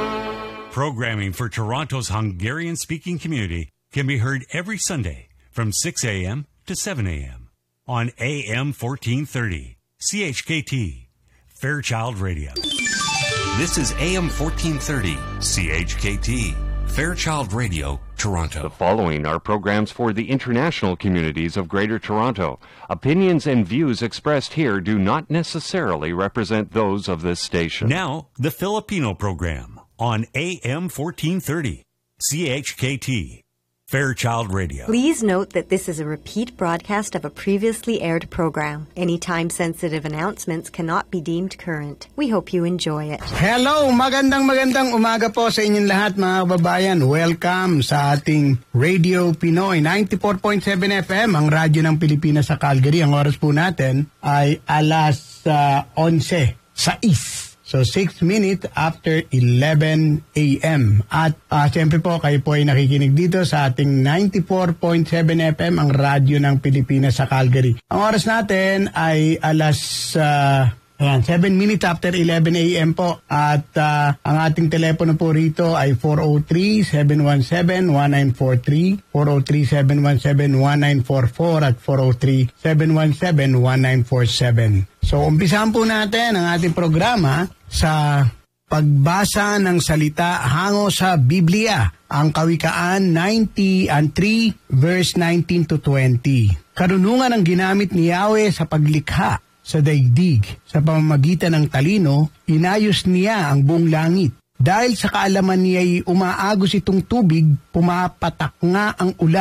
Programming for Toronto's Hungarian-speaking community can be heard every Sunday from 6 a.m. to 7 a.m. on AM 1430, CHKT, Fairchild Radio. This is AM 1430, CHKT, Fairchild Radio, Toronto. The following are programs for the international communities of Greater Toronto. Opinions and views expressed here do not necessarily represent those of this station. Now, the Filipino program on AM 1430, CHKT, Fairchild Radio. Please note that this is a repeat broadcast of a previously aired program. Any time-sensitive announcements cannot be deemed current. We hope you enjoy it. Hello! Magandang umaga po sa inyong lahat mga kababayan. Welcome sa ating Radio Pinoy 94.7 FM, ang radyo ng Pilipinas sa Calgary. Ang oras po natin ay alas 11 sa East. So, 6 minutes after 11 a.m. At siyempre po, kayo po ay nakikinig dito sa ating 94.7 FM, ang radyo ng Pilipinas sa Calgary. Ang oras natin ay alas 7 minutes after 11 a.m. po. At ang ating telepono po rito ay 403-717-1943, 403-717-1944 at 403-717-1947. So, umpisahan po natin ang ating programa sa pagbasa ng salita hango sa Biblia, ang Kawikaan 90:3 verse 19 to 20. Karunungan ang ginamit ni Yahweh sa paglikha sa daigdig. Sa pamamagitan ng talino, inayos niya ang buong langit. Dahil sa kaalaman niya'y umaagos itong tubig, pumapatak nga ang ulan.